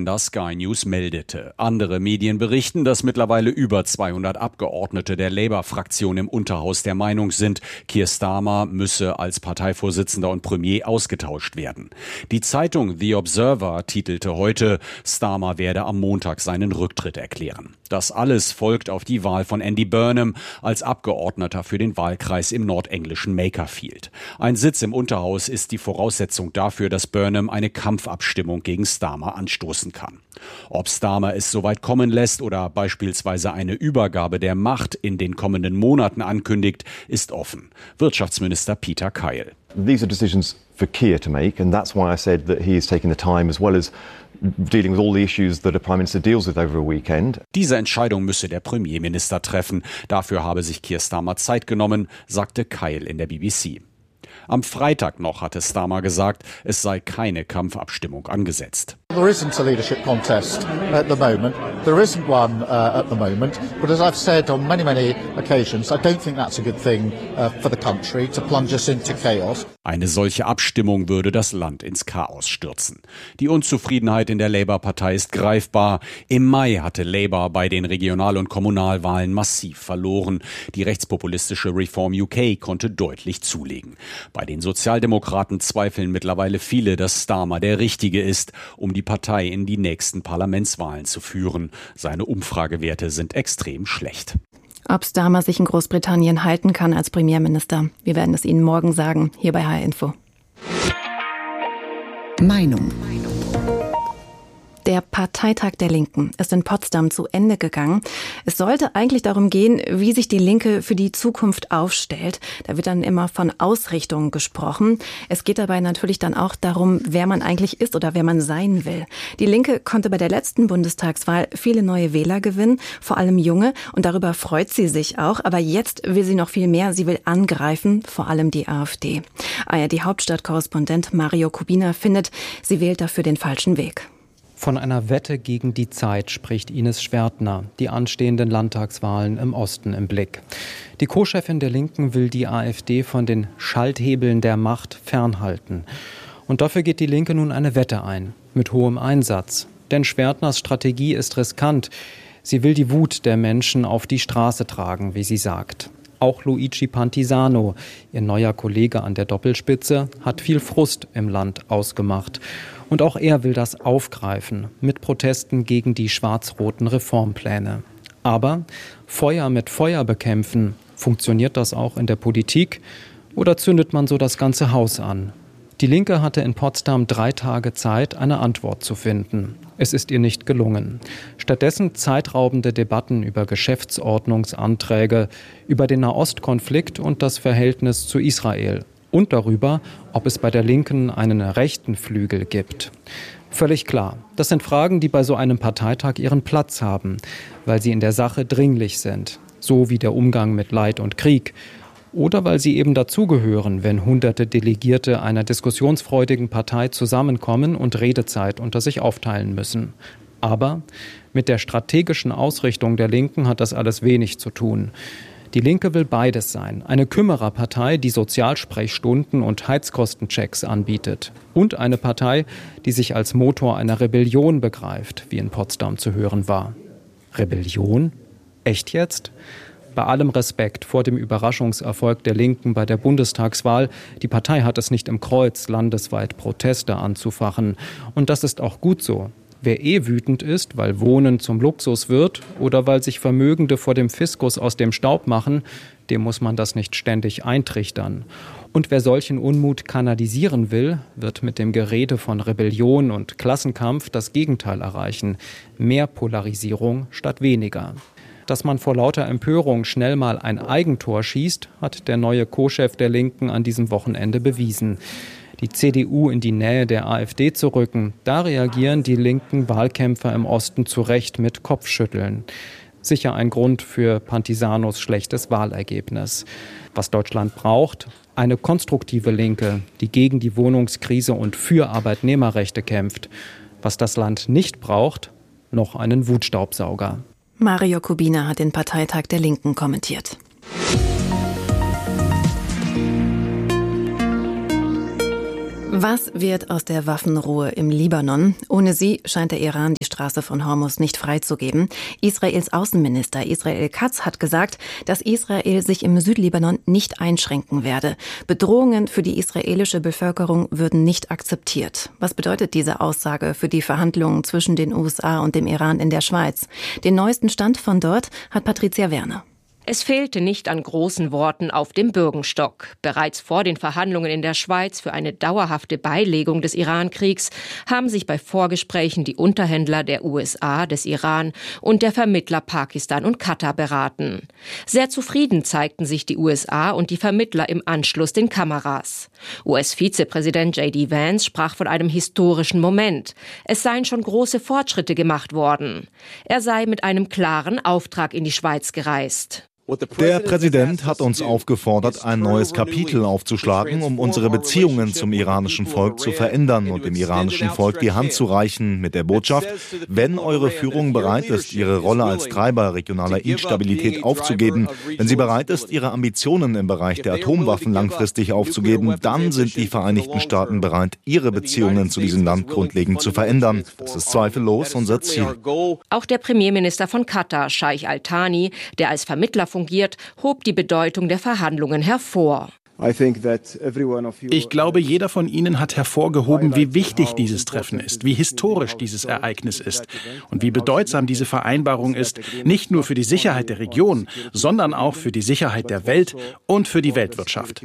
Sender Sky News meldete. Andere Medien berichten, dass mittlerweile über 200 Abgeordnete der Labour-Fraktion im Unterhaus der Meinung sind, Keir Starmer müsse als Parteivorsitzender und Premier ausgetauscht werden. Die Zeitung The Observer titelte heute, Starmer werde am Montag seinen Rücktritt erklären. Das alles folgt auf die Wahl von Andy Burnham als Abgeordneter für den Wahlkreis im nordenglischen Makerfield. Ein Sitz im Unterhaus ist die Voraussetzung dafür, dass Burnham eine Kampfabstimmung gegen Starmer anstoßen kann. Ob Starmer es soweit kommen lässt oder beispielsweise eine Übergabe der Macht in den kommenden Monaten ankündigt, ist offen. Wirtschaftsminister Peter Kyle. These are decisions for Keir to make, and that's why I said that he is taking the time, as well as dealing with all the issues that a Prime Minister deals with over a weekend. Diese Entscheidung müsse der Premierminister treffen. Dafür habe sich Keir Starmer Zeit genommen, sagte Kyle in der BBC. Am Freitag noch hatte Starmer gesagt, es sei keine Kampfabstimmung angesetzt. There isn't a leadership contest at the moment. There isn't one at the moment. But as I've said on many occasions, I don't think that's a good thing for the country to plunge us into chaos. Eine solche Abstimmung würde das Land ins Chaos stürzen. Die Unzufriedenheit in der Labour-Partei ist greifbar. Im Mai hatte Labour bei den Regional- und Kommunalwahlen massiv verloren. Die rechtspopulistische Reform UK konnte deutlich zulegen. Bei den Sozialdemokraten zweifeln mittlerweile viele, dass Starmer der Richtige ist, um die Partei in die nächsten Parlamentswahlen zu führen. Seine Umfragewerte sind extrem schlecht. Ob Starmer sich in Großbritannien halten kann als Premierminister, wir werden es Ihnen morgen sagen, hier bei HR Info. Meinung. Der Parteitag der Linken ist in Potsdam zu Ende gegangen. Es sollte eigentlich darum gehen, wie sich die Linke für die Zukunft aufstellt. Da wird dann immer von Ausrichtungen gesprochen. Es geht dabei natürlich dann auch darum, wer man eigentlich ist oder wer man sein will. Die Linke konnte bei der letzten Bundestagswahl viele neue Wähler gewinnen, vor allem junge. Und darüber freut sie sich auch. Aber jetzt will sie noch viel mehr. Sie will angreifen, vor allem die AfD. ARD-Hauptstadtkorrespondent Mario Kubina findet, sie wählt dafür den falschen Weg. Von einer Wette gegen die Zeit spricht Ines Schwertner, die anstehenden Landtagswahlen im Osten im Blick. Die Co-Chefin der Linken will die AfD von den Schalthebeln der Macht fernhalten. Und dafür geht die Linke nun eine Wette ein, mit hohem Einsatz. Denn Schwertners Strategie ist riskant. Sie will die Wut der Menschen auf die Straße tragen, wie sie sagt. Auch Luigi Pantisano, ihr neuer Kollege an der Doppelspitze, hat viel Frust im Land ausgemacht. Und auch er will das aufgreifen mit Protesten gegen die schwarz-roten Reformpläne. Aber Feuer mit Feuer bekämpfen, funktioniert das auch in der Politik oder zündet man so das ganze Haus an? Die Linke hatte in Potsdam 3 Tage Zeit, eine Antwort zu finden. Es ist ihr nicht gelungen. Stattdessen zeitraubende Debatten über Geschäftsordnungsanträge, über den Nahostkonflikt und das Verhältnis zu Israel. Und darüber, ob es bei der Linken einen rechten Flügel gibt. Völlig klar, das sind Fragen, die bei so einem Parteitag ihren Platz haben, weil sie in der Sache dringlich sind, so wie der Umgang mit Leid und Krieg. Oder weil sie eben dazugehören, wenn hunderte Delegierte einer diskussionsfreudigen Partei zusammenkommen und Redezeit unter sich aufteilen müssen. Aber mit der strategischen Ausrichtung der Linken hat das alles wenig zu tun. Die Linke will beides sein. Eine Kümmererpartei, die Sozialsprechstunden und Heizkostenchecks anbietet. Und eine Partei, die sich als Motor einer Rebellion begreift, wie in Potsdam zu hören war. Rebellion? Echt jetzt? Bei allem Respekt vor dem Überraschungserfolg der Linken bei der Bundestagswahl, die Partei hat es nicht im Kreuz, landesweit Proteste anzufachen. Und das ist auch gut so. Wer wütend ist, weil Wohnen zum Luxus wird oder weil sich Vermögende vor dem Fiskus aus dem Staub machen, dem muss man das nicht ständig eintrichtern. Und wer solchen Unmut kanalisieren will, wird mit dem Gerede von Rebellion und Klassenkampf das Gegenteil erreichen. Mehr Polarisierung statt weniger. Dass man vor lauter Empörung schnell mal ein Eigentor schießt, hat der neue Co-Chef der Linken an diesem Wochenende bewiesen. Die CDU in die Nähe der AfD zu rücken, da reagieren die linken Wahlkämpfer im Osten zu Recht mit Kopfschütteln. Sicher ein Grund für Pantisanos schlechtes Wahlergebnis. Was Deutschland braucht, eine konstruktive Linke, die gegen die Wohnungskrise und für Arbeitnehmerrechte kämpft. Was das Land nicht braucht, noch einen Wutstaubsauger. Mario Kubina hat den Parteitag der Linken kommentiert. Was wird aus der Waffenruhe im Libanon? Ohne sie scheint der Iran die Straße von Hormuz nicht freizugeben. Israels Außenminister Israel Katz hat gesagt, dass Israel sich im Südlibanon nicht einschränken werde. Bedrohungen für die israelische Bevölkerung würden nicht akzeptiert. Was bedeutet diese Aussage für die Verhandlungen zwischen den USA und dem Iran in der Schweiz? Den neuesten Stand von dort hat Patricia Werner. Es fehlte nicht an großen Worten auf dem Bürgenstock. Bereits vor den Verhandlungen in der Schweiz für eine dauerhafte Beilegung des Iran-Kriegs haben sich bei Vorgesprächen die Unterhändler der USA, des Iran und der Vermittler Pakistan und Katar beraten. Sehr zufrieden zeigten sich die USA und die Vermittler im Anschluss den Kameras. US-Vizepräsident J.D. Vance sprach von einem historischen Moment. Es seien schon große Fortschritte gemacht worden. Er sei mit einem klaren Auftrag in die Schweiz gereist. Der Präsident hat uns aufgefordert, ein neues Kapitel aufzuschlagen, um unsere Beziehungen zum iranischen Volk zu verändern und dem iranischen Volk die Hand zu reichen mit der Botschaft, wenn eure Führung bereit ist, ihre Rolle als Treiber regionaler Instabilität aufzugeben, wenn sie bereit ist, ihre Ambitionen im Bereich der Atomwaffen langfristig aufzugeben, dann sind die Vereinigten Staaten bereit, ihre Beziehungen zu diesem Land grundlegend zu verändern. Das ist zweifellos unser Ziel. Auch der Premierminister von Katar, Scheich Al-Thani, der als Vermittler fungiert, hob die Bedeutung der Verhandlungen hervor. Ich glaube, jeder von Ihnen hat hervorgehoben, wie wichtig dieses Treffen ist, wie historisch dieses Ereignis ist und wie bedeutsam diese Vereinbarung ist, nicht nur für die Sicherheit der Region, sondern auch für die Sicherheit der Welt und für die Weltwirtschaft.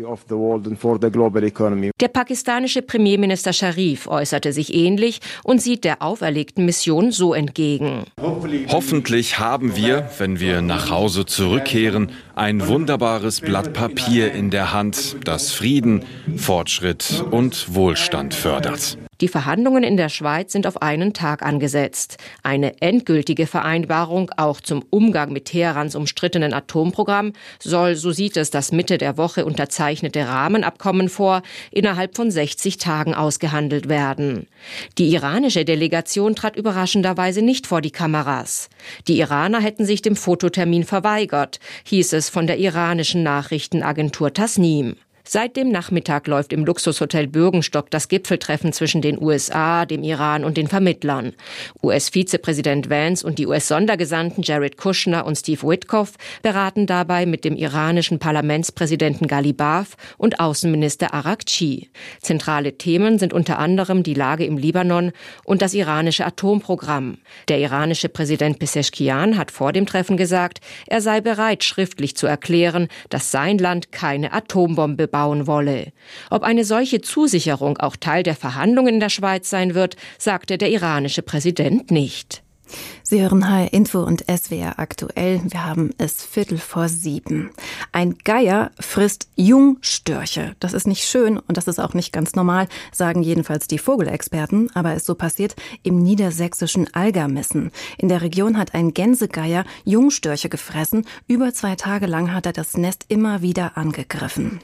Der pakistanische Premierminister Sharif äußerte sich ähnlich und sieht der auferlegten Mission so entgegen. Hoffentlich haben wir, wenn wir nach Hause zurückkehren, ein wunderbares Blatt Papier in der Hand, das Frieden, Fortschritt und Wohlstand fördert. Die Verhandlungen in der Schweiz sind auf einen Tag angesetzt. Eine endgültige Vereinbarung auch zum Umgang mit Teherans umstrittenen Atomprogramm soll, so sieht es das Mitte der Woche unterzeichnete Rahmenabkommen vor, innerhalb von 60 Tagen ausgehandelt werden. Die iranische Delegation trat überraschenderweise nicht vor die Kameras. Die Iraner hätten sich dem Fototermin verweigert, hieß es von der iranischen Nachrichtenagentur Tasnim. Seit dem Nachmittag läuft im Luxushotel Bürgenstock das Gipfeltreffen zwischen den USA, dem Iran und den Vermittlern. US-Vizepräsident Vance und die US-Sondergesandten Jared Kushner und Steve Witkoff beraten dabei mit dem iranischen Parlamentspräsidenten Ghalibaf und Außenminister Arakchi. Zentrale Themen sind unter anderem die Lage im Libanon und das iranische Atomprogramm. Der iranische Präsident Pezeshkian hat vor dem Treffen gesagt, er sei bereit, schriftlich zu erklären, dass sein Land keine Atombombe bauen wolle. Ob eine solche Zusicherung auch Teil der Verhandlungen in der Schweiz sein wird, sagte der iranische Präsident nicht. Sie hören HR Info und SWR aktuell. Wir haben es 6:45. Ein Geier frisst Jungstörche. Das ist nicht schön und das ist auch nicht ganz normal, sagen jedenfalls die Vogelexperten. Aber es ist so passiert im niedersächsischen Algermissen. In der Region hat ein Gänsegeier Jungstörche gefressen. Über 2 Tage lang hat er das Nest immer wieder angegriffen.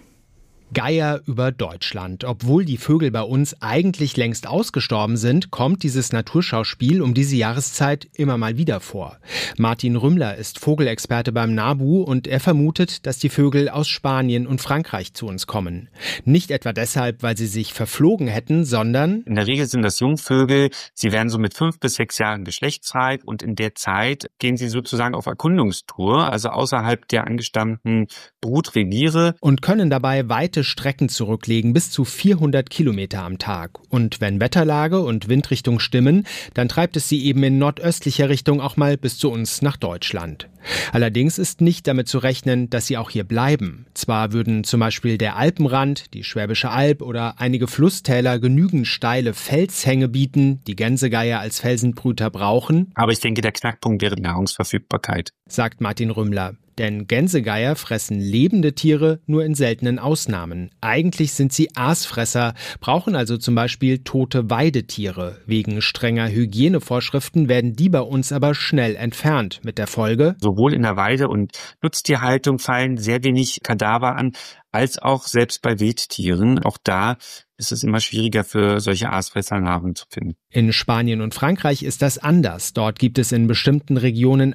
Geier über Deutschland. Obwohl die Vögel bei uns eigentlich längst ausgestorben sind, kommt dieses Naturschauspiel um diese Jahreszeit immer mal wieder vor. Martin Rümmler ist Vogelexperte beim NABU und er vermutet, dass die Vögel aus Spanien und Frankreich zu uns kommen. Nicht etwa deshalb, weil sie sich verflogen hätten, sondern... In der Regel sind das Jungvögel. Sie werden so mit 5 bis 6 Jahren geschlechtsreif und in der Zeit gehen sie sozusagen auf Erkundungstour, also außerhalb der angestammten Brutreviere. Und können dabei weite Strecken zurücklegen, bis zu 400 Kilometer am Tag. Und wenn Wetterlage und Windrichtung stimmen, dann treibt es sie eben in nordöstlicher Richtung auch mal bis zu uns nach Deutschland. Allerdings ist nicht damit zu rechnen, dass sie auch hier bleiben. Zwar würden zum Beispiel der Alpenrand, die Schwäbische Alb oder einige Flusstäler genügend steile Felshänge bieten, die Gänsegeier als Felsenbrüter brauchen. Aber ich denke, der Knackpunkt wäre die Nahrungsverfügbarkeit, sagt Martin Rümmler. Denn Gänsegeier fressen lebende Tiere nur in seltenen Ausnahmen. Eigentlich sind sie Aasfresser, brauchen also zum Beispiel tote Weidetiere. Wegen strenger Hygienevorschriften werden die bei uns aber schnell entfernt. Mit der Folge: sowohl in der Weide- und Nutztierhaltung fallen sehr wenig Kadaver an, als auch selbst bei Wildtieren. Auch da ist es immer schwieriger für solche Aasfresser Nahrung zu finden. In Spanien und Frankreich ist das anders. Dort gibt es in bestimmten Regionen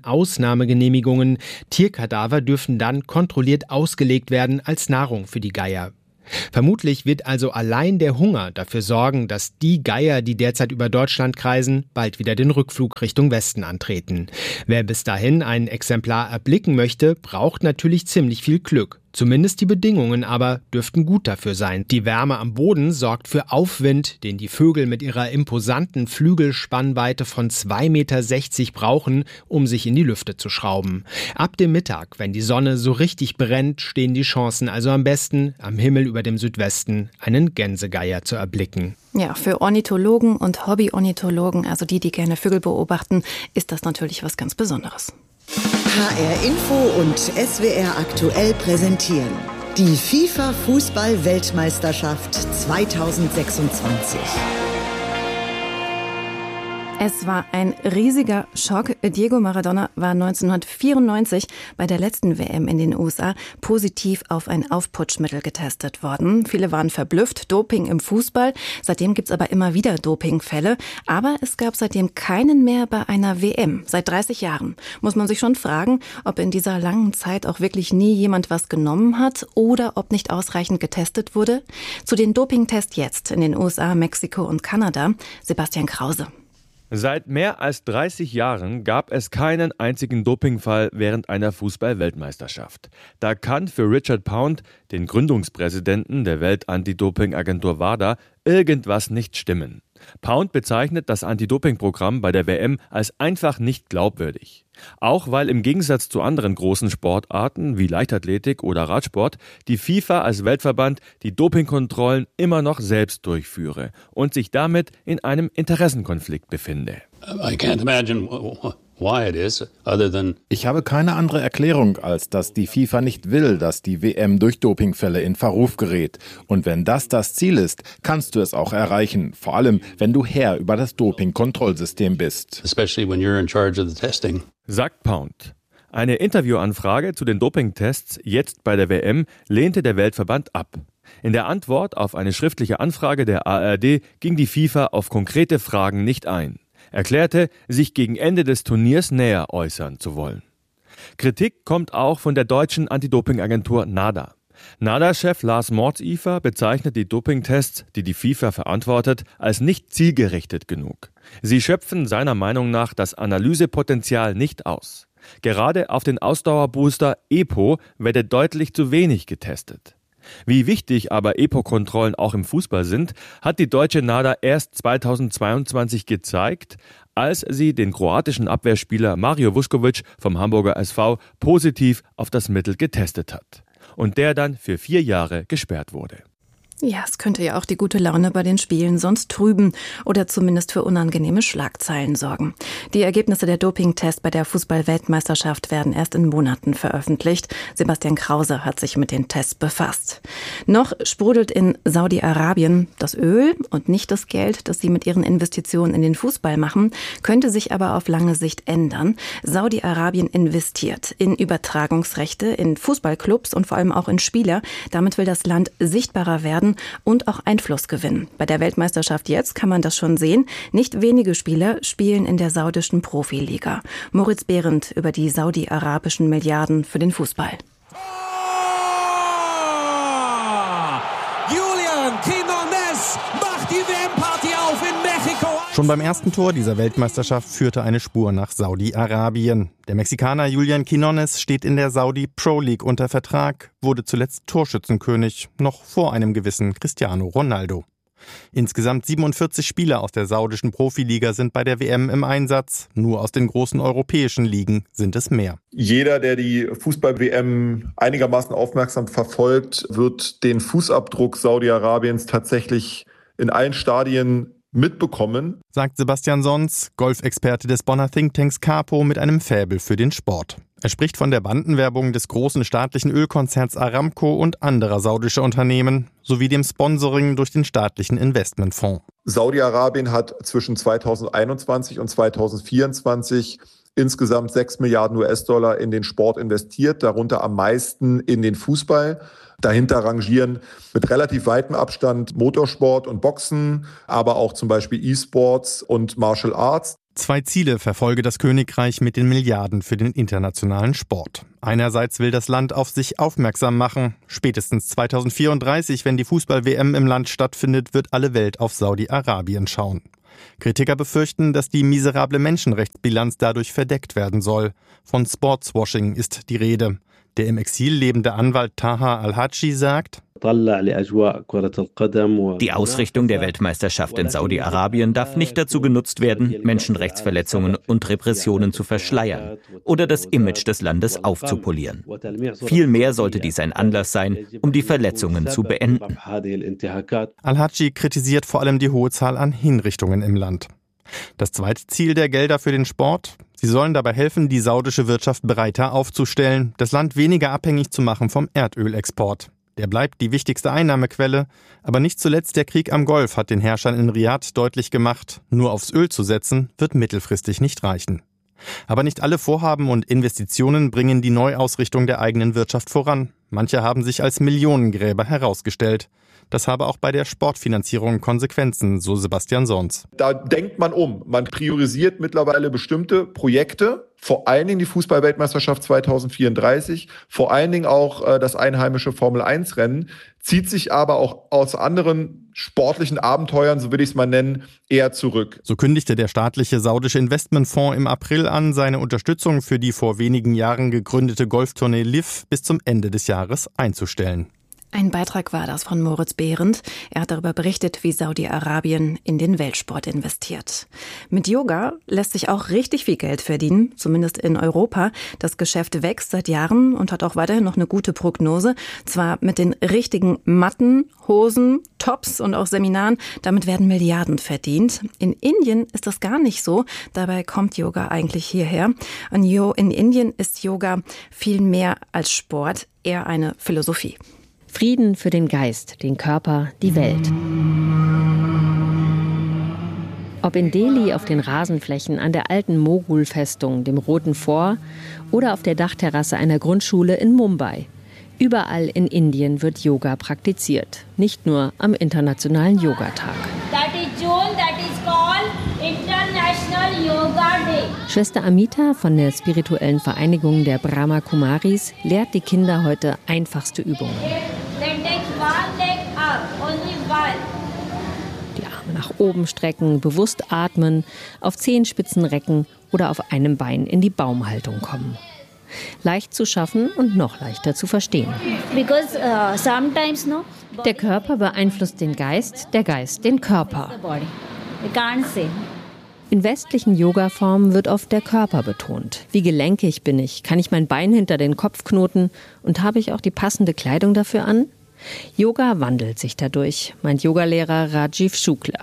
Ausnahmegenehmigungen. Tierkadaver dürfen dann kontrolliert ausgelegt werden als Nahrung für die Geier. Vermutlich wird also allein der Hunger dafür sorgen, dass die Geier, die derzeit über Deutschland kreisen, bald wieder den Rückflug Richtung Westen antreten. Wer bis dahin ein Exemplar erblicken möchte, braucht natürlich ziemlich viel Glück. Zumindest die Bedingungen aber dürften gut dafür sein. Die Wärme am Boden sorgt für Aufwind, den die Vögel mit ihrer imposanten Flügelspannweite von 2,60 Meter brauchen, um sich in die Lüfte zu schrauben. Ab dem Mittag, wenn die Sonne so richtig brennt, stehen die Chancen also am besten, am Himmel über dem Südwesten einen Gänsegeier zu erblicken. Ja, für Ornithologen und Hobby-Ornithologen, also die gerne Vögel beobachten, ist das natürlich was ganz Besonderes. HR Info und SWR aktuell präsentieren. Die FIFA-Fußball-Weltmeisterschaft 2026. Es war ein riesiger Schock. Diego Maradona war 1994 bei der letzten WM in den USA positiv auf ein Aufputschmittel getestet worden. Viele waren verblüfft. Doping im Fußball. Seitdem gibt's aber immer wieder Dopingfälle. Aber es gab seitdem keinen mehr bei einer WM. Seit 30 Jahren. Muss man sich schon fragen, ob in dieser langen Zeit auch wirklich nie jemand was genommen hat oder ob nicht ausreichend getestet wurde. Zu den Dopingtests jetzt in den USA, Mexiko und Kanada. Sebastian Krause. Seit mehr als 30 Jahren gab es keinen einzigen Dopingfall während einer Fußball-Weltmeisterschaft. Da kann für Richard Pound, den Gründungspräsidenten der Welt-Anti-Doping-Agentur WADA, irgendwas nicht stimmen. Pound bezeichnet das Anti-Doping-Programm bei der WM als einfach nicht glaubwürdig. Auch weil im Gegensatz zu anderen großen Sportarten wie Leichtathletik oder Radsport die FIFA als Weltverband die Dopingkontrollen immer noch selbst durchführe und sich damit in einem Interessenkonflikt befinde. Ich habe keine andere Erklärung, als dass die FIFA nicht will, dass die WM durch Dopingfälle in Verruf gerät. Und wenn das Ziel ist, kannst du es auch erreichen. Vor allem, wenn du Herr über das Doping-Kontrollsystem bist. Sagt Pound. Eine Interviewanfrage zu den Dopingtests jetzt bei der WM lehnte der Weltverband ab. In der Antwort auf eine schriftliche Anfrage der ARD ging die FIFA auf konkrete Fragen nicht ein. Erklärte, sich gegen Ende des Turniers näher äußern zu wollen. Kritik kommt auch von der deutschen Anti-Doping-Agentur NADA. NADA-Chef Lars Mordsiefer bezeichnet die Dopingtests, die die FIFA verantwortet, als nicht zielgerichtet genug. Sie schöpfen seiner Meinung nach das Analysepotenzial nicht aus. Gerade auf den Ausdauerbooster EPO werde deutlich zu wenig getestet. Wie wichtig aber EPO-Kontrollen auch im Fußball sind, hat die deutsche NADA erst 2022 gezeigt, als sie den kroatischen Abwehrspieler Mario Vuskovic vom Hamburger SV positiv auf das Mittel getestet hat und der dann für 4 Jahre gesperrt wurde. Ja, es könnte ja auch die gute Laune bei den Spielen sonst trüben oder zumindest für unangenehme Schlagzeilen sorgen. Die Ergebnisse der Dopingtests bei der Fußball-Weltmeisterschaft werden erst in Monaten veröffentlicht. Sebastian Krause hat sich mit den Tests befasst. Noch sprudelt in Saudi-Arabien das Öl und nicht das Geld, das sie mit ihren Investitionen in den Fußball machen, könnte sich aber auf lange Sicht ändern. Saudi-Arabien investiert in Übertragungsrechte, in Fußballclubs und vor allem auch in Spieler. Damit will das Land sichtbarer werden und auch Einfluss gewinnen. Bei der Weltmeisterschaft jetzt kann man das schon sehen. Nicht wenige Spieler spielen in der saudischen Profiliga. Moritz Behrendt über die saudi-arabischen Milliarden für den Fußball. Julian Quinones macht die WM-Party auf in Mexiko. Schon beim ersten Tor dieser Weltmeisterschaft führte eine Spur nach Saudi-Arabien. Der Mexikaner Julian Quinones steht in der Saudi Pro League unter Vertrag, wurde zuletzt Torschützenkönig, noch vor einem gewissen Cristiano Ronaldo. Insgesamt 47 Spieler aus der saudischen Profiliga sind bei der WM im Einsatz. Nur aus den großen europäischen Ligen sind es mehr. Jeder, der die Fußball-WM einigermaßen aufmerksam verfolgt, wird den Fußabdruck Saudi-Arabiens tatsächlich in allen Stadien mitbekommen, sagt Sebastian Sons, Golfexperte des Bonner Thinktanks Capo mit einem Faible für den Sport. Er spricht von der Bandenwerbung des großen staatlichen Ölkonzerns Aramco und anderer saudischer Unternehmen sowie dem Sponsoring durch den staatlichen Investmentfonds. Saudi-Arabien hat zwischen 2021 und 2024 insgesamt 6 Milliarden US-Dollar in den Sport investiert, darunter am meisten in den Fußball. Dahinter rangieren mit relativ weitem Abstand Motorsport und Boxen, aber auch zum Beispiel E-Sports und Martial Arts. 2 Ziele verfolge das Königreich mit den Milliarden für den internationalen Sport. Einerseits will das Land auf sich aufmerksam machen. Spätestens 2034, wenn die Fußball-WM im Land stattfindet, wird alle Welt auf Saudi-Arabien schauen. Kritiker befürchten, dass die miserable Menschenrechtsbilanz dadurch verdeckt werden soll. Von Sportswashing ist die Rede. Der im Exil lebende Anwalt Taha Al-Haji sagt: Die Ausrichtung der Weltmeisterschaft in Saudi-Arabien darf nicht dazu genutzt werden, Menschenrechtsverletzungen und Repressionen zu verschleiern oder das Image des Landes aufzupolieren. Vielmehr sollte dies ein Anlass sein, um die Verletzungen zu beenden. Al-Haji kritisiert vor allem die hohe Zahl an Hinrichtungen im Land. Das zweite Ziel der Gelder für den Sport: Sie sollen dabei helfen, die saudische Wirtschaft breiter aufzustellen, das Land weniger abhängig zu machen vom Erdölexport. Der bleibt die wichtigste Einnahmequelle, aber nicht zuletzt der Krieg am Golf hat den Herrschern in Riad deutlich gemacht, nur aufs Öl zu setzen, wird mittelfristig nicht reichen. Aber nicht alle Vorhaben und Investitionen bringen die Neuausrichtung der eigenen Wirtschaft voran. Manche haben sich als Millionengräber herausgestellt. Das habe auch bei der Sportfinanzierung Konsequenzen, so Sebastian Sons. Da denkt man um. Man priorisiert mittlerweile bestimmte Projekte, vor allen Dingen die Fußball-Weltmeisterschaft 2034, vor allen Dingen auch das einheimische Formel-1-Rennen, zieht sich aber auch aus anderen sportlichen Abenteuern, so will ich es mal nennen, eher zurück. So kündigte der staatliche saudische Investmentfonds im April an, seine Unterstützung für die vor wenigen Jahren gegründete Golftournee LIV bis zum Ende des Jahres einzustellen. Ein Beitrag war das von Moritz Behrendt. Er hat darüber berichtet, wie Saudi-Arabien in den Weltsport investiert. Mit Yoga lässt sich auch richtig viel Geld verdienen, zumindest in Europa. Das Geschäft wächst seit Jahren und hat auch weiterhin noch eine gute Prognose. Zwar mit den richtigen Matten, Hosen, Tops und auch Seminaren. Damit werden Milliarden verdient. In Indien ist das gar nicht so. Dabei kommt Yoga eigentlich hierher. Und in Indien ist Yoga viel mehr als Sport, eher eine Philosophie. Frieden für den Geist, den Körper, die Welt. Ob in Delhi auf den Rasenflächen an der alten Moghul-Festung, dem Roten Fort, oder auf der Dachterrasse einer Grundschule in Mumbai. Überall in Indien wird Yoga praktiziert, nicht nur am Internationalen Yogatag. Schwester Amita von der spirituellen Vereinigung der Brahma Kumaris lehrt die Kinder heute einfachste Übungen. Die Arme nach oben strecken, bewusst atmen, auf Zehenspitzen recken oder auf einem Bein in die Baumhaltung kommen. Leicht zu schaffen und noch leichter zu verstehen. Der Körper beeinflusst den Geist, der Geist den Körper. In westlichen Yoga-Formen wird oft der Körper betont. Wie gelenkig bin ich? Kann ich mein Bein hinter den Kopf knoten? Und habe ich auch die passende Kleidung dafür an? Yoga wandelt sich dadurch, meint Yogalehrer Rajiv Shukla.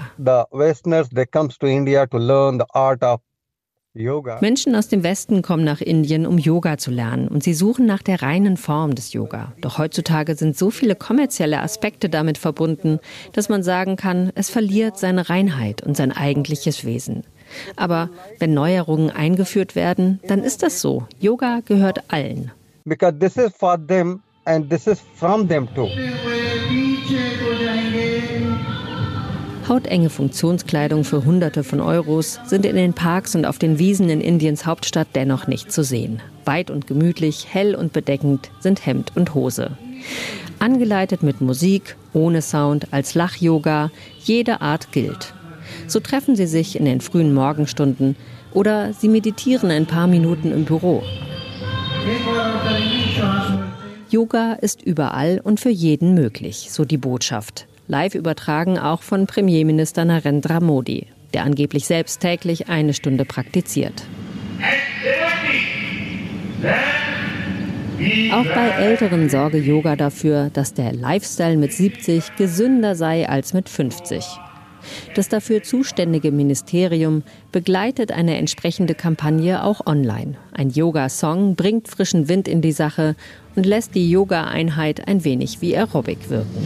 Menschen aus dem Westen kommen nach Indien, um Yoga zu lernen, und sie suchen nach der reinen Form des Yoga. Doch heutzutage sind so viele kommerzielle Aspekte damit verbunden, dass man sagen kann, es verliert seine Reinheit und sein eigentliches Wesen. Aber wenn Neuerungen eingeführt werden, dann ist das so. Yoga gehört allen. Because this is for them and this is from them too. Hautenge Funktionskleidung für Hunderte von Euros sind in den Parks und auf den Wiesen in Indiens Hauptstadt dennoch nicht zu sehen. Weit und gemütlich, hell und bedeckend sind Hemd und Hose. Angeleitet mit Musik, ohne Sound, als Lach-Yoga, jede Art gilt. So treffen sie sich in den frühen Morgenstunden oder sie meditieren ein paar Minuten im Büro. Yoga ist überall und für jeden möglich, so die Botschaft. Live übertragen auch von Premierminister Narendra Modi, der angeblich selbst täglich 1 Stunde praktiziert. Auch bei Älteren sorge Yoga dafür, dass der Lifestyle mit 70 gesünder sei als mit 50. Das dafür zuständige Ministerium begleitet eine entsprechende Kampagne auch online. Ein Yoga-Song bringt frischen Wind in die Sache und lässt die Yoga-Einheit ein wenig wie Aerobic wirken.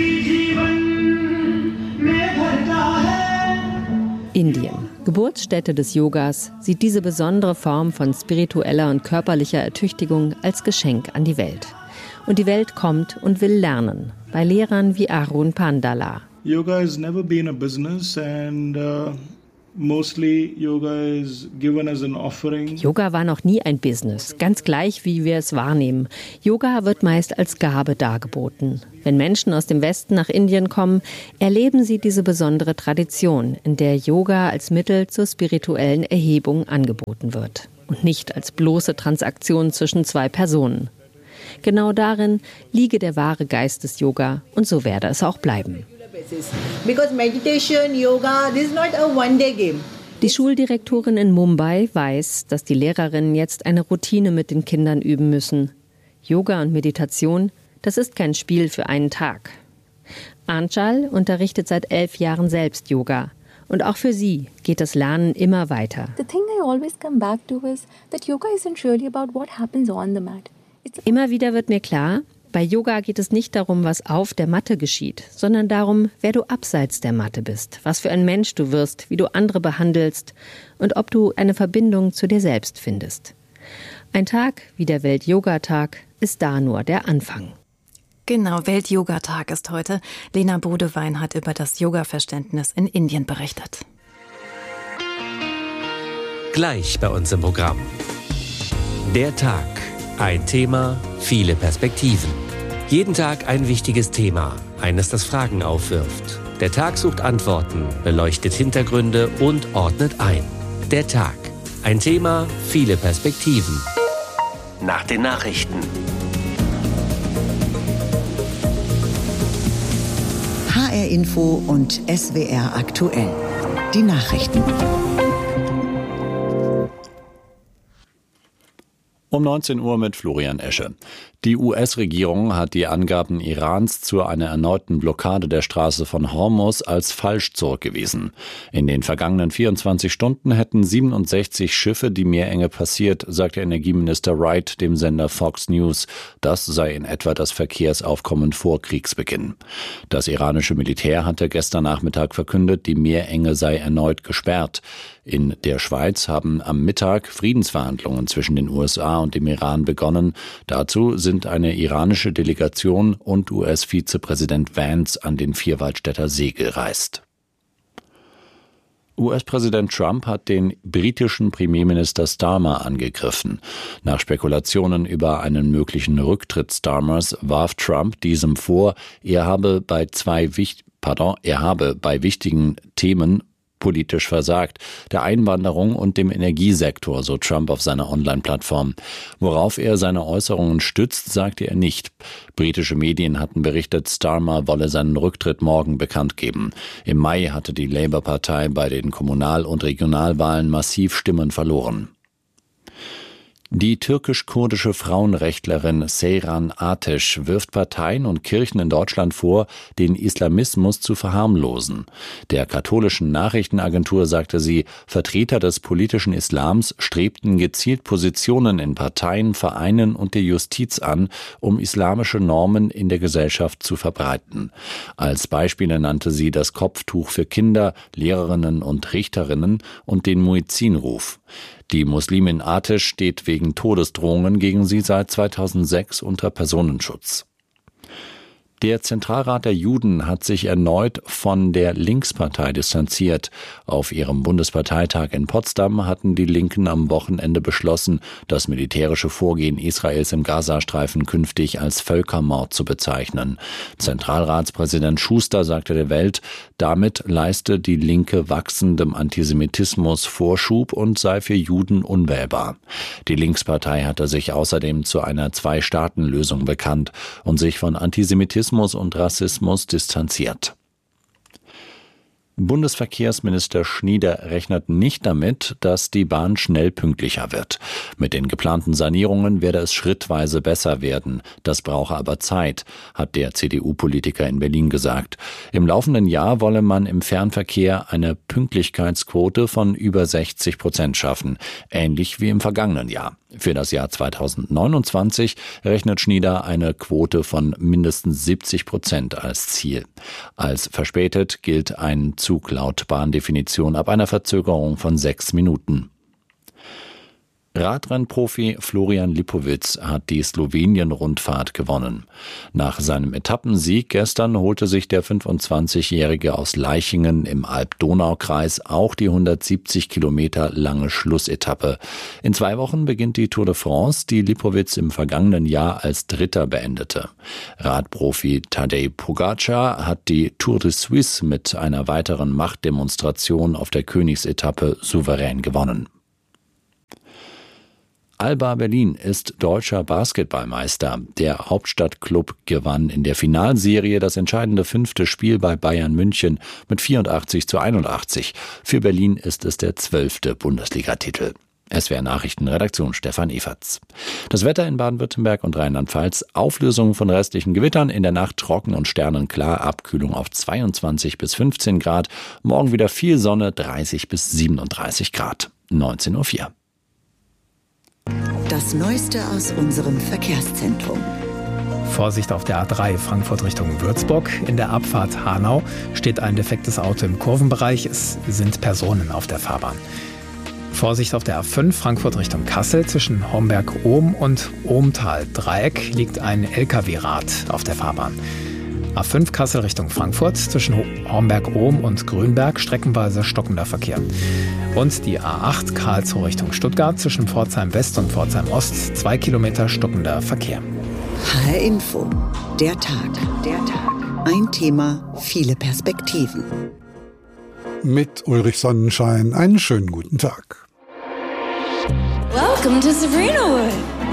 Indien, Geburtsstätte des Yogas, sieht diese besondere Form von spiritueller und körperlicher Ertüchtigung als Geschenk an die Welt. Und die Welt kommt und will lernen, bei Lehrern wie Arun Pandala. Yoga has never been a business and Yoga war noch nie ein Business, ganz gleich, wie wir es wahrnehmen. Yoga wird meist als Gabe dargeboten. Wenn Menschen aus dem Westen nach Indien kommen, erleben sie diese besondere Tradition, in der Yoga als Mittel zur spirituellen Erhebung angeboten wird und nicht als bloße Transaktion zwischen zwei Personen. Genau darin liege der wahre Geist des Yoga und so werde es auch bleiben. Because meditation, yoga, this is not a one-day game. Die Schuldirektorin in Mumbai weiß, dass die Lehrerinnen jetzt eine Routine mit den Kindern üben müssen. Yoga und Meditation, das ist kein Spiel für einen Tag. Anchal unterrichtet seit 11 Jahren selbst Yoga. Und auch für sie geht das Lernen immer weiter. The thing I always come back to is that yoga isn't really about what happens on the mat. Immer wieder wird mir klar, bei Yoga geht es nicht darum, was auf der Matte geschieht, sondern darum, wer du abseits der Matte bist, was für ein Mensch du wirst, wie du andere behandelst und ob du eine Verbindung zu dir selbst findest. Ein Tag wie der Welt-Yoga-Tag ist da nur der Anfang. Genau, Welt-Yoga-Tag ist heute. Lena Bodewein hat über das Yoga-Verständnis in Indien berichtet. Gleich bei uns im Programm. Der Tag. Ein Thema, viele Perspektiven. Jeden Tag ein wichtiges Thema, eines, das Fragen aufwirft. Der Tag sucht Antworten, beleuchtet Hintergründe und ordnet ein. Der Tag. Ein Thema, viele Perspektiven. Nach den Nachrichten. HR Info und SWR aktuell. Die Nachrichten. Um 19 Uhr mit Florian Esche. Die US-Regierung hat die Angaben Irans zu einer erneuten Blockade der Straße von Hormuz als falsch zurückgewiesen. In den vergangenen 24 Stunden hätten 67 Schiffe die Meerenge passiert, sagte Energieminister Wright dem Sender Fox News. Das sei in etwa das Verkehrsaufkommen vor Kriegsbeginn. Das iranische Militär hatte gestern Nachmittag verkündet, die Meerenge sei erneut gesperrt. In der Schweiz haben am Mittag Friedensverhandlungen zwischen den USA und dem Iran begonnen. Dazu sind eine iranische Delegation und US-Vizepräsident Vance an den Vierwaldstätter See gereist. US-Präsident Trump hat den britischen Premierminister Starmer angegriffen. Nach Spekulationen über einen möglichen Rücktritt Starmers warf Trump diesem vor, er habe bei wichtigen Themen politisch versagt, der Einwanderung und dem Energiesektor, so Trump auf seiner Online-Plattform. Worauf er seine Äußerungen stützt, sagte er nicht. Britische Medien hatten berichtet, Starmer wolle seinen Rücktritt morgen bekannt geben. Im Mai hatte die Labour-Partei bei den Kommunal- und Regionalwahlen massiv Stimmen verloren. Die türkisch-kurdische Frauenrechtlerin Seyran Ateş wirft Parteien und Kirchen in Deutschland vor, den Islamismus zu verharmlosen. Der katholischen Nachrichtenagentur sagte sie, Vertreter des politischen Islams strebten gezielt Positionen in Parteien, Vereinen und der Justiz an, um islamische Normen in der Gesellschaft zu verbreiten. Als Beispiele nannte sie das Kopftuch für Kinder, Lehrerinnen und Richterinnen und den Muezzinruf. Die Muslimin Ateş steht wegen Todesdrohungen gegen sie seit 2006 unter Personenschutz. Der Zentralrat der Juden hat sich erneut von der Linkspartei distanziert. Auf ihrem Bundesparteitag in Potsdam hatten die Linken am Wochenende beschlossen, das militärische Vorgehen Israels im Gazastreifen künftig als Völkermord zu bezeichnen. Zentralratspräsident Schuster sagte der Welt, damit leiste die Linke wachsendem Antisemitismus Vorschub und sei für Juden unwählbar. Die Linkspartei hatte sich außerdem zu einer Zwei-Staaten-Lösung bekannt und sich von Antisemitismus und Rassismus distanziert. Bundesverkehrsminister Schnieder rechnet nicht damit, dass die Bahn schnell pünktlicher wird. Mit den geplanten Sanierungen werde es schrittweise besser werden. Das brauche aber Zeit, hat der CDU-Politiker in Berlin gesagt. Im laufenden Jahr wolle man im Fernverkehr eine Pünktlichkeitsquote von über 60% schaffen, ähnlich wie im vergangenen Jahr. Für das Jahr 2029 rechnet Schnieder eine Quote von mindestens 70% als Ziel. Als verspätet gilt ein Zug laut Bahndefinition ab einer Verzögerung von 6 Minuten. Radrennprofi Florian Lipowitz hat die Slowenien-Rundfahrt gewonnen. Nach seinem Etappensieg gestern holte sich der 25-Jährige aus Leichingen im Alb-Donau-Kreis auch die 170 Kilometer lange Schlussetappe. In 2 Wochen beginnt die Tour de France, die Lipowitz im vergangenen Jahr als Dritter beendete. Radprofi Tadej Pogačar hat die Tour de Suisse mit einer weiteren Machtdemonstration auf der Königsetappe souverän gewonnen. Alba Berlin ist deutscher Basketballmeister. Der Hauptstadtklub gewann in der Finalserie das entscheidende 5. Spiel bei Bayern München mit 84:81. Für Berlin ist es der 12. Bundesligatitel. SWR Nachrichtenredaktion Stefan Everts. Das Wetter in Baden-Württemberg und Rheinland-Pfalz: Auflösung von restlichen Gewittern, in der Nacht trocken und sternenklar, Abkühlung auf 22 bis 15 Grad. Morgen wieder viel Sonne, 30 bis 37 Grad. 19:04 Uhr. Das Neueste aus unserem Verkehrszentrum. Vorsicht auf der A3 Frankfurt Richtung Würzburg. In der Abfahrt Hanau steht ein defektes Auto im Kurvenbereich. Es sind Personen auf der Fahrbahn. Vorsicht auf der A5 Frankfurt Richtung Kassel. Zwischen Homberg-Ohm und Ohmtal-Dreieck liegt ein LKW-Rad auf der Fahrbahn. A5 Kassel Richtung Frankfurt, zwischen Homberg-Ohm und Grünberg streckenweise stockender Verkehr. Und die A8 Karlsruhe Richtung Stuttgart, zwischen Pforzheim West und Pforzheim Ost 2 Kilometer stockender Verkehr. HR Info, der Tag. Ein Thema, viele Perspektiven. Mit Ulrich Sonnenschein einen schönen guten Tag. Welcome to Sabrinawood.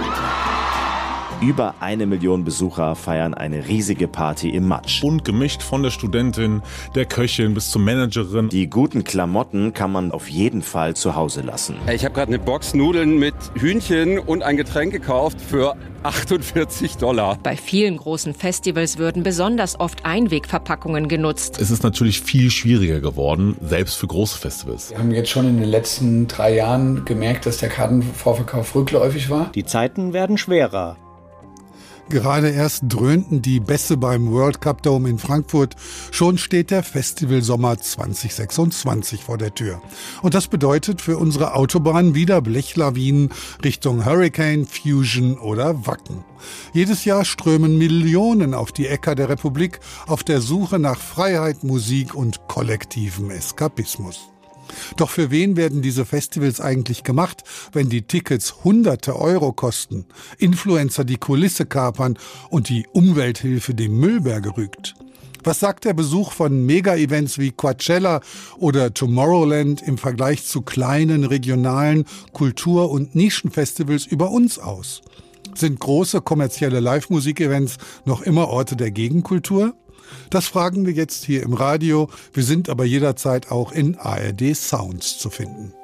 Über 1 Million Besucher feiern eine riesige Party im Matsch. Bunt gemischt von der Studentin, der Köchin bis zur Managerin. Die guten Klamotten kann man auf jeden Fall zu Hause lassen. Ich habe gerade eine Box Nudeln mit Hühnchen und ein Getränk gekauft für $48. Bei vielen großen Festivals würden besonders oft Einwegverpackungen genutzt. Es ist natürlich viel schwieriger geworden, selbst für große Festivals. Wir haben jetzt schon in den letzten 3 Jahren gemerkt, dass der Kartenvorverkauf rückläufig war. Die Zeiten werden schwerer. Gerade erst dröhnten die Bässe beim World Cup Dome in Frankfurt. Schon steht der Festivalsommer 2026 vor der Tür. Und das bedeutet für unsere Autobahn wieder Blechlawinen Richtung Hurricane, Fusion oder Wacken. Jedes Jahr strömen Millionen auf die Äcker der Republik auf der Suche nach Freiheit, Musik und kollektivem Eskapismus. Doch für wen werden diese Festivals eigentlich gemacht, wenn die Tickets hunderte Euro kosten, Influencer die Kulisse kapern und die Umwelthilfe dem Müllberg rügt? Was sagt der Besuch von Mega-Events wie Coachella oder Tomorrowland im Vergleich zu kleinen regionalen Kultur- und Nischenfestivals über uns aus? Sind große kommerzielle Live-Musik-Events noch immer Orte der Gegenkultur? Das fragen wir jetzt hier im Radio. Wir sind aber jederzeit auch in ARD Sounds zu finden.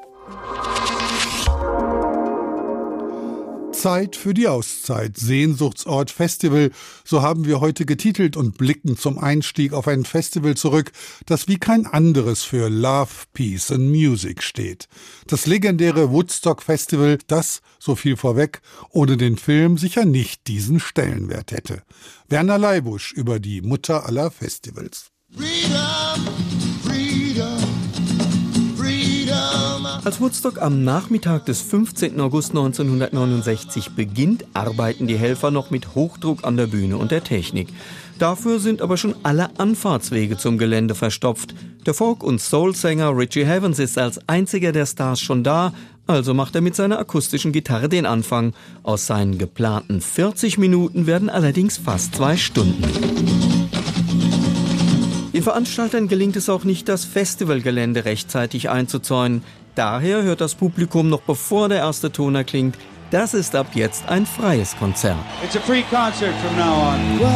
Zeit für die Auszeit, Sehnsuchtsort Festival, so haben wir heute getitelt und blicken zum Einstieg auf ein Festival zurück, das wie kein anderes für Love, Peace and Music steht. Das legendäre Woodstock Festival, das, so viel vorweg, ohne den Film sicher nicht diesen Stellenwert hätte. Werner Leibusch über die Mutter aller Festivals. Als Woodstock am Nachmittag des 15. August 1969 beginnt, arbeiten die Helfer noch mit Hochdruck an der Bühne und der Technik. Dafür sind aber schon alle Anfahrtswege zum Gelände verstopft. Der Folk- und Soul-Sänger Richie Havens ist als einziger der Stars schon da, also macht er mit seiner akustischen Gitarre den Anfang. Aus seinen geplanten 40 Minuten werden allerdings fast 2 Stunden. Den Veranstaltern gelingt es auch nicht, das Festivalgelände rechtzeitig einzuzäunen. Daher hört das Publikum noch bevor der erste Ton erklingt, das ist ab jetzt ein freies Konzert. It's a free concert from now on.